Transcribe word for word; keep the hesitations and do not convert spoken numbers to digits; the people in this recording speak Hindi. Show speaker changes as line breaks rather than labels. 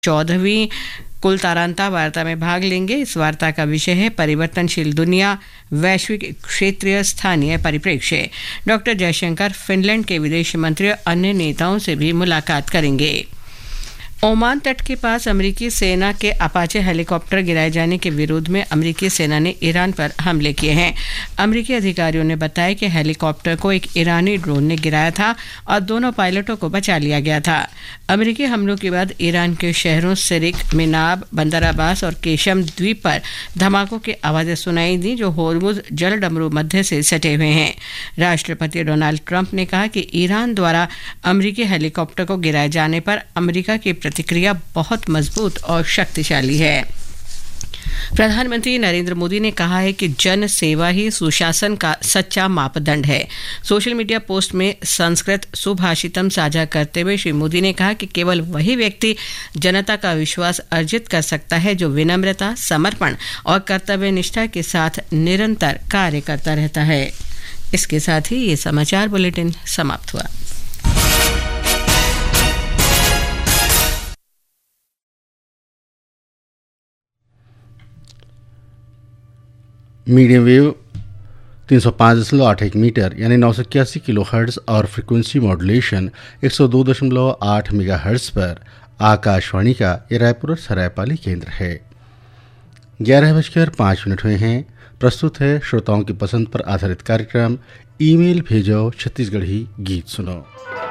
चौदहवीं कुल तारांता वार्ता में भाग लेंगे। इस वार्ता का विषय है परिवर्तनशील दुनिया, वैश्विक, क्षेत्रीय, स्थानीय परिप्रेक्ष्य। डॉक्टर जयशंकर फिनलैंड के विदेश मंत्री और अन्य नेताओं से भी मुलाकात करेंगे। ओमान तट के पास अमेरिकी सेना के अपाचे हेलीकॉप्टर गिराए जाने के विरोध में अमेरिकी सेना ने ईरान पर हमले किए हैं। अमेरिकी अधिकारियों ने बताया कि हेलीकॉप्टर को एक ईरानी ड्रोन ने गिराया था और दोनों पायलटों को बचा लिया गया था। अमेरिकी हमलों के बाद ईरान के शहरों सिरिक, मिनाब, बंदर अब्बास और केशम द्वीप पर धमाकों की आवाज़ें सुनाई दी, जो होर्मुज जलडमरू मध्य से सटे हुए हैं। राष्ट्रपति डोनाल्ड ट्रंप ने कहा कि ईरान द्वारा अमेरिकी हेलीकॉप्टर को गिराए जाने पर अमेरिका की प्रतिक्रिया बहुत मजबूत और शक्तिशाली है। प्रधानमंत्री नरेंद्र मोदी ने कहा है कि जन सेवा ही सुशासन का सच्चा मापदंड है। सोशल मीडिया पोस्ट में संस्कृत सुभाषितम साझा करते हुए श्री मोदी ने कहा कि केवल वही व्यक्ति जनता का विश्वास अर्जित कर सकता है जो विनम्रता, समर्पण और कर्तव्य निष्ठा के साथ निरंतर कार्य करता रहता है। इसके साथ ही ये समाचार बुलेटिन समाप्त हुआ।
मीडियम वेव तीन सौ पाँच दशमलव आठ एक मीटर यानी नौ सौ इक्यासी किलो हर्ट्ज़ और फ्रिक्वेंसी मॉड्यूलेशन एक सौ दो दशमलव आठ मेगा हर्ट्ज़ पर आकाशवाणी का ये रायपुर और सरायपाली केंद्र है। ग्यारह बजकर पाँच मिनट हुए हैं। प्रस्तुत है श्रोताओं की पसंद पर आधारित कार्यक्रम ईमेल भेजो छत्तीसगढ़ी गीत सुनो।